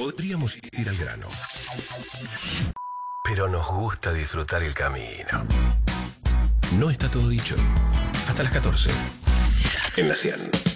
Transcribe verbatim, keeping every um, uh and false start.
Podríamos ir al grano, pero nos gusta disfrutar el camino. No está todo dicho. Hasta las catorce. En la cien.